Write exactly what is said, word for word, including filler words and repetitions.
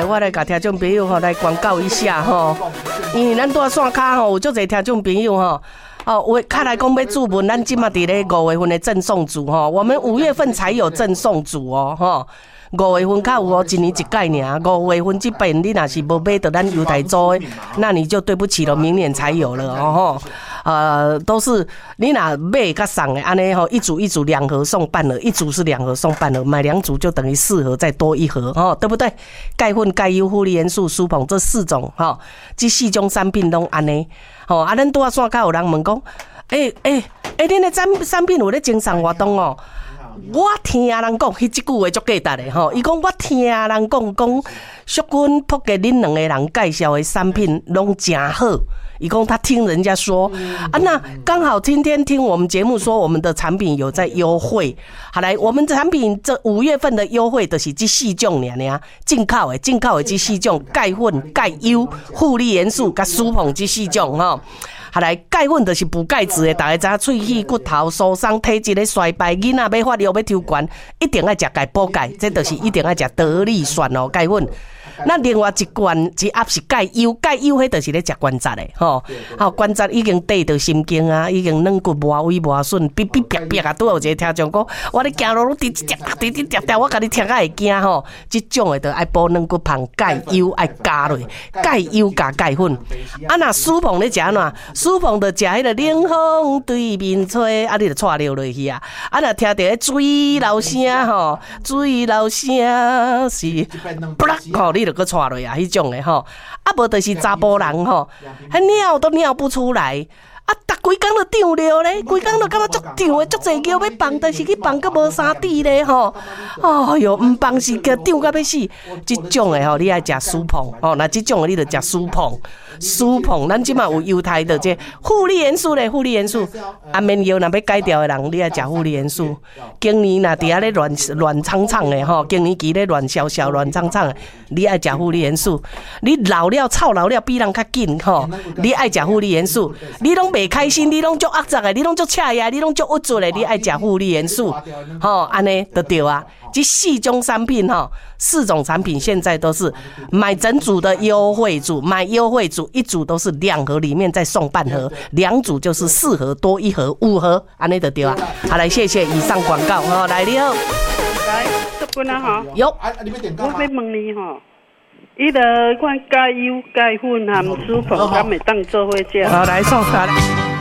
我来甲听众朋友吼来广告一下吼，因为咱住线卡吼有足侪听众朋友吼。哦，我看来讲要注文，咱今嘛伫咧五月份的赠送组吼，我们五月份才有赠送组哦吼。五月份较有哦，一年一届尔。五月份这边你若是无买到咱犹太州的，那你就对不起了，明年才有了哦吼。呃，都是你若买甲送的安尼吼，一组一组两盒送半盒，一组是两盒送半盒，买两组就等于四盒再多一盒哦，对不对？钙粉、钙优、负离元素、舒膨这四种哈，这四种产品拢安尼。吼，啊，咱拄啊线下有人问讲，诶诶诶，恁的产产品有咧精送活动哦？我听人讲，迄即句话足价值的吼。伊讲我听人讲讲，淑君、朴给恁两个人介绍的产品拢真好。伊讲他听人家说啊，那刚好今天听我们节目说，我们的产品有在优惠。好来，我们的产品这五月份的优惠就是这四种尔尔，进口的进口的这四种钙粉、钙优、负离元素甲舒膨这四种吼。好来，钙粉就是补钙质的，大家知影，喙齿骨头疏松、体质咧衰败，囡仔要发育要抽悬，一定要食钙补钙，这就是一定要食得力酸哦，钙粉。那另外一罐一盒是钙优，钙优迄就是咧食关节的吼，吼关节已经对到神经啊，已经软骨磨微磨损，哔哔哔哔啊，拄有一个听众讲，我咧行路路滴滴滴滴滴滴滴，我甲你听啊会惊吼，这种的就爱补软骨芳，钙优爱加落，钙优加钙粉。啊，那舒膨咧食安怎？舒膨就食迄个冷风对面吹，啊，你就带流落去啊。啊，若听到迄水流声吼，水流声是不啦，吼你。就搁带落啊，迄种的吼，啊无就是查甫人吼，迄尿都尿不出来，啊，逐规工就长尿咧，规工就感觉足长的，足济尿要放，但是去放搁无三滴咧吼，哦哟，毋放是个长到要死，即种的吼，你爱食舒膨吼，那即种的你就食舒膨，舒膨，咱即马有犹太的这负离元素咧，负离元素，安眠药若要改掉的人，你爱食负离元素，今年若伫遐咧乱乱唱唱的吼，今年期咧乱烧烧乱唱唱的，你爱食负离元素，你老了臭老了比人较紧吼，你爱食负离元素，你拢袂开心，你拢足压杂的，你拢足赤呀，你拢足郁卒的，你爱食负离元素，吼，安尼就对啊。这四种产品哈，四种产品现在都是买整组的优惠组，买优惠组一组都是两盒，里面再送半盒，两组就是四盒多一盒，五盒，安尼就对啊。好，来谢谢以上广告哈，来你好， 来，这边啊哈， 有， 我要问你哈。伊个款钙优、钙粉含舒膨，敢会当做伙食？ 好，来送来。